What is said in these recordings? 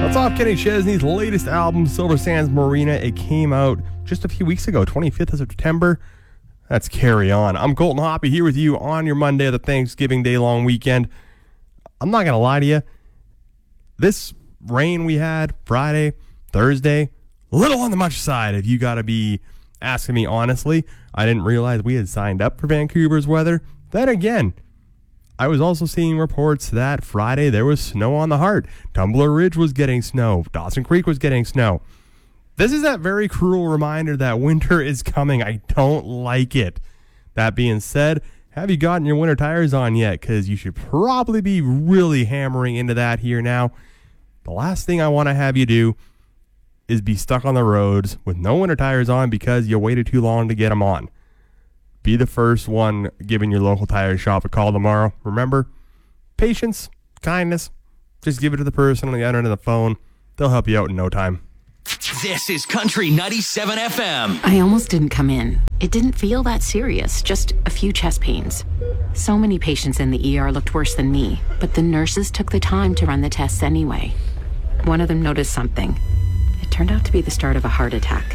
That's off Kenny Chesney's latest album, Silver Sands Marina. It came out just a few weeks ago, 25th of September. That's Carry On. I'm Colton Hoppy here with you on your Monday of the Thanksgiving Day long weekend. I'm not going to lie to you. This rain we had Friday, Thursday, a little on the much side if you got to be asking me honestly. I didn't realize we had signed up for Vancouver's weather. Then again, I was also seeing reports that Friday there was snow on the Heart. Tumbler Ridge was getting snow. Dawson Creek was getting snow. This is that very cruel reminder that winter is coming. I don't like it. That being said, have you gotten your winter tires on yet? Because you should probably be really hammering into that here now. The last thing I want to have you do is be stuck on the roads with no winter tires on because you waited too long to get them on. Be the first one giving your local tire shop a call tomorrow. Remember, patience, kindness, just give it to the person on the other end of the phone. They'll help you out in no time. This is Country 97 FM. I almost didn't come in. It didn't feel that serious, just a few chest pains. So many patients in the ER looked worse than me, but the nurses took the time to run the tests anyway. One of them noticed something. It turned out to be the start of a heart attack.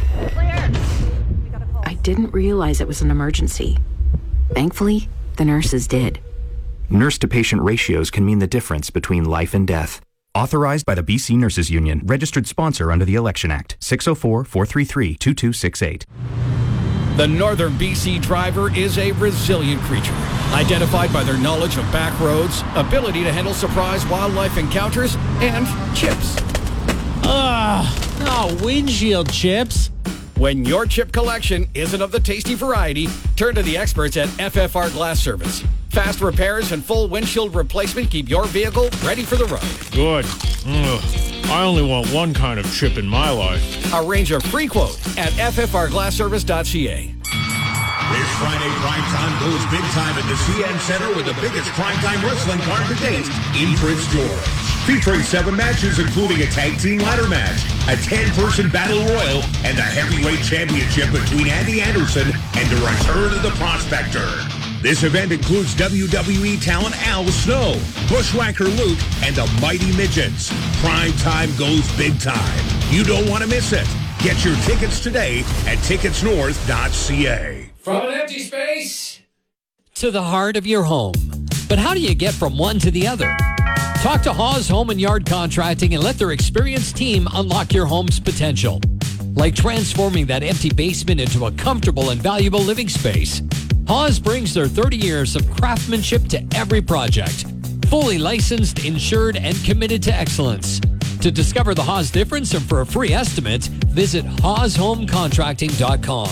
I didn't realize it was an emergency. Thankfully, the nurses did. Nurse-to-patient ratios can mean the difference between life and death. Authorized by the BC Nurses Union. Registered sponsor under the Election Act. 604-433-2268. The Northern BC driver is a resilient creature, identified by their knowledge of back roads, ability to handle surprise wildlife encounters, and chips. Windshield chips. When your chip collection isn't of the tasty variety, turn to the experts at FFR Glass Service. Fast repairs and full windshield replacement keep your vehicle ready for the road. Good. I only want one kind of chip in my life. Arrange a free quote at ffrglassservice.ca. This Friday, primetime goes big time at the CN Center with the biggest primetime wrestling card to date in Prince George. Featuring 7 matches, including a tag team ladder match, a 10-person battle royal, and a heavyweight championship between Andy Anderson and the return of the Prospector. This event includes WWE talent Al Snow, Bushwhacker Luke, and the Mighty Midgets. Prime time goes big time. You don't want to miss it. Get your tickets today at ticketsnorth.ca. From an empty space to the heart of your home. But how do you get from one to the other? Talk to Hawes Home and Yard Contracting and let their experienced team unlock your home's potential. Like transforming that empty basement into a comfortable and valuable living space. Hawes brings their 30 years of craftsmanship to every project. Fully licensed, insured, and committed to excellence. To discover the Hawes difference and for a free estimate, visit HawesHomeContracting.com.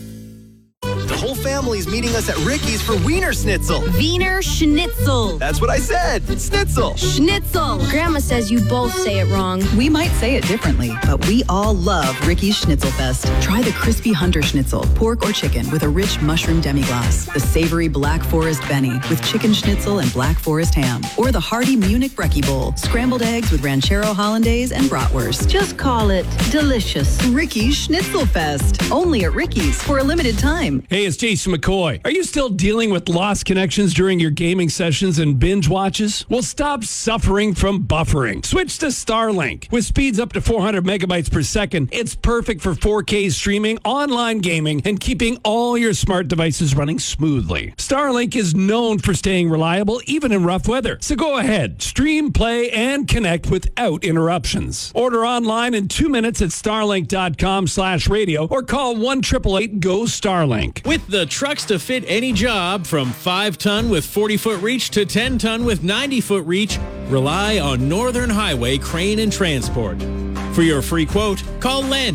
The whole family's meeting us at Ricky's for Wiener Schnitzel. Wiener Schnitzel. That's what I said. Schnitzel. Schnitzel. Grandma says you both say it wrong. We might say it differently, but we all love Ricky's Schnitzelfest. Try the crispy Hunter Schnitzel, pork or chicken with a rich mushroom demi-glace. The savory Black Forest Benny with chicken schnitzel and Black Forest ham. Or the hearty Munich Brekkie Bowl, scrambled eggs with Ranchero Hollandaise and bratwurst. Just call it delicious. Ricky's Schnitzelfest. Only at Ricky's for a limited time. Hey, it's Jason McCoy. Are you still dealing with lost connections during your gaming sessions and binge watches? Well, stop suffering from buffering. Switch to Starlink. With speeds up to 400 megabytes per second, it's perfect for 4K streaming, online gaming, and keeping all your smart devices running smoothly. Starlink is known for staying reliable even in rough weather. So go ahead, stream, play, and connect without interruptions. Order online in 2 minutes at starlink.com/radio or call 1-888-GO-STARLINK. With the trucks to fit any job, from 5-ton with 40-foot reach to 10-ton with 90-foot reach, rely on Northern Highway Crane and Transport. For your free quote, call Len,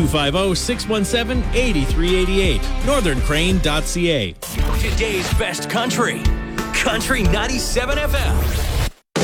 250-617-8388, northerncrane.ca. Today's best country, Country 97 FM.